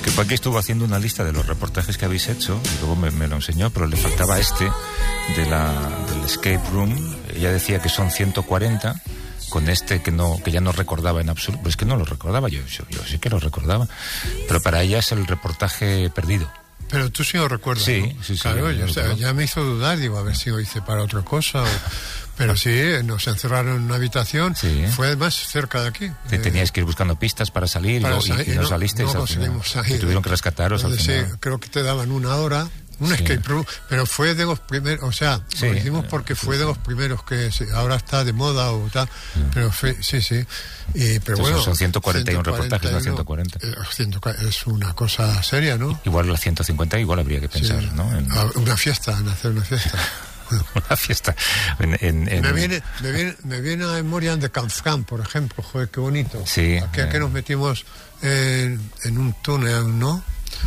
Que Paqui estuvo haciendo una lista de los reportajes que habéis hecho y luego me lo enseñó, pero le faltaba del escape room. Ella decía que son 140, con que ya no recordaba en absoluto. Pues es que no lo recordaba, yo sí que lo recordaba, pero para ella es el reportaje perdido. Pero tú sí lo recuerdas, sí, ¿no? Sí, claro, ya me hizo dudar, digo, a ver si lo hice para otra cosa pero sí, nos encerraron en una habitación, fue además cerca de aquí. Teníais que ir buscando pistas para salir, y no salisteis. No conseguimos salir. Tuvieron que rescataros al final. Sí, creo que te daban una hora, escape room, pero fue de los primeros, o sea, lo hicimos porque fue de los primeros que ahora está de moda o tal, pero fue, sí. Y, pero bueno, son 141 reportajes, no 140. Es una cosa seria, ¿no? Igual las 150 igual habría que pensar, ¿no? Una fiesta, en hacer una fiesta. Una fiesta. Me viene a la memoria de Canfrán, por ejemplo. Joder, qué bonito. Sí. Que nos metimos en un túnel, ¿no?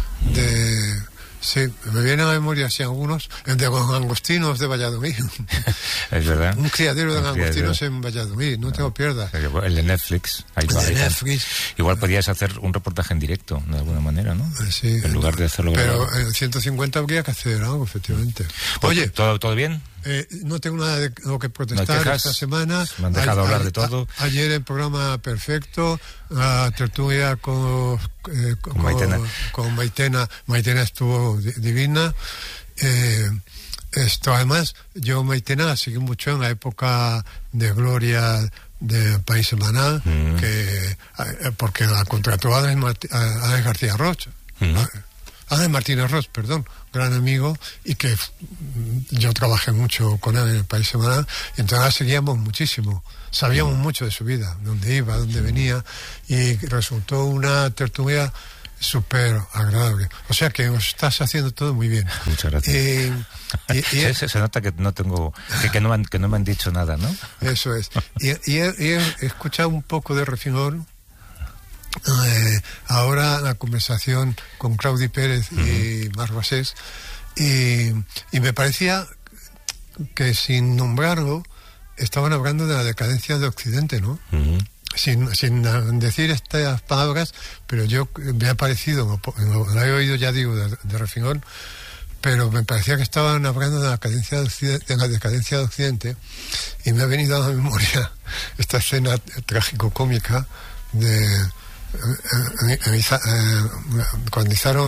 Sí, me viene a la memoria así algunos, de los langostinos de Valladolid. Es verdad. Un criadero de langostinos en Valladolid, no te lo pierdas. El de Netflix. Netflix. Igual podías hacer un reportaje en directo, de alguna manera, ¿no? Sí. En lugar de hacerlo pero grabado. En 150 habría que hacer algo, efectivamente. Pues, oye, ¿todo bien? No tengo nada de lo que protestar esta semana. Me han dejado hablar de todo. Ayer el programa perfecto, la tertulia con Maitena. Maitena estuvo divina. Además, yo Maitena la seguí mucho en la época de gloria de País Semanal, porque la contrató Alex García Roch. Alex Martínez Roch, perdón, gran amigo, y que yo trabajé mucho con él en el País Semanal, y entonces la seguíamos muchísimo, sabíamos mucho de su vida, dónde iba, dónde venía, y resultó una tertulia súper agradable. O sea que os estás haciendo todo muy bien. Muchas gracias. Se nota que no tengo, que no me han dicho nada, ¿no? Eso es. Y he escuchado un poco de refilón. Ahora la conversación con Claudi Pérez y Marc Basés, y me parecía que sin nombrarlo estaban hablando de la decadencia de Occidente, ¿no? Sin decir estas palabras, pero yo me ha parecido, lo he oído, ya digo, de refilón, pero me parecía que estaban hablando de la decadencia de Occidente, y me ha venido a la memoria esta escena trágico-cómica de cuando hicieron